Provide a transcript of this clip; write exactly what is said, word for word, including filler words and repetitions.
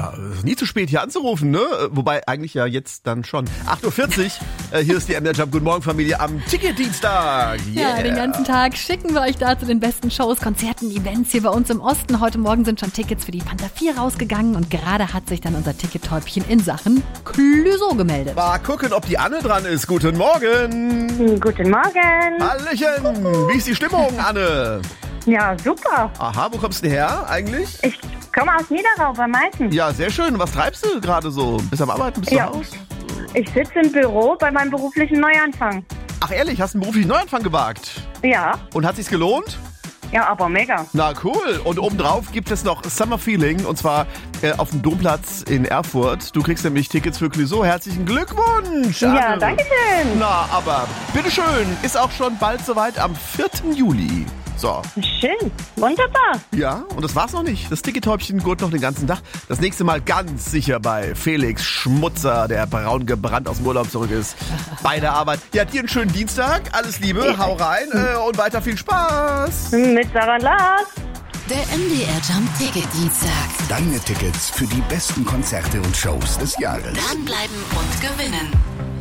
Ja, nie zu spät hier anzurufen, ne? Wobei eigentlich ja jetzt dann schon. acht Uhr vierzig, äh, hier ist die M D R Jump. Guten Morgen, Familie, am Ticketdienstag. Yeah. Ja, den ganzen Tag schicken wir euch da zu den besten Shows, Konzerten, Events hier bei uns im Osten. Heute Morgen sind schon Tickets für die Fanta vier rausgegangen und gerade hat sich dann unser Tickettäubchen in Sachen Clüso gemeldet. Mal gucken, ob die Anne dran ist. Guten Morgen. Guten Morgen. Hallöchen. Wie ist die Stimmung, Anne? Ja, super. Aha, wo kommst du her eigentlich? Ich komme aus Niederau bei Meißen. Ja, sehr schön. Was treibst du gerade so? Bist du am Arbeiten? Bist du Ja. zu Hause? Ich sitze im Büro bei meinem beruflichen Neuanfang. Ach ehrlich, hast du einen beruflichen Neuanfang gewagt? Ja, Und hat sich's gelohnt? ja, aber mega. Na cool. Und obendrauf gibt es noch Summer Feeling und zwar äh, auf dem Domplatz in Erfurt. Du kriegst nämlich Tickets für Clüso. Herzlichen Glückwunsch. Ja, Anne. danke schön. Na, aber bitteschön. Ist auch schon bald soweit am vierten Juli. So. Schön, wunderbar. Ja, und das war's noch nicht. Das Tickettäubchen gurt noch den ganzen Tag. Das nächste Mal ganz sicher bei Felix Schmutzer, der braun gebrannt aus dem Urlaub zurück ist. Bei der Arbeit. Ja, dir einen schönen Dienstag. Alles Liebe, hau rein äh, und weiter viel Spaß. Mit Sarah und Lars. Der M D R Jump Ticketdienstag. Deine Tickets für die besten Konzerte und Shows des Jahres. Dranbleiben und gewinnen.